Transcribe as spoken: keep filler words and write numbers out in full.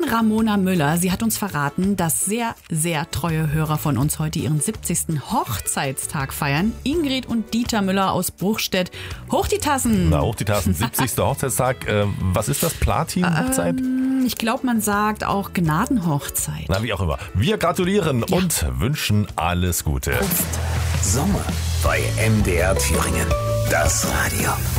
Ramona Müller, sie hat uns verraten, dass sehr, sehr treue Hörer von uns heute ihren siebzigsten Hochzeitstag feiern. Ingrid und Dieter Müller aus Bruchstedt. Hoch die Tassen! Na, hoch die Tassen. siebzigster Hochzeitstag. Äh, was ist das? Platin-Hochzeit? Ähm, ich glaube, man sagt auch Gnadenhochzeit. Na, wie auch immer. Wir gratulieren ja. und wünschen alles Gute. Prost. Sommer bei M D R Thüringen. Das Radio.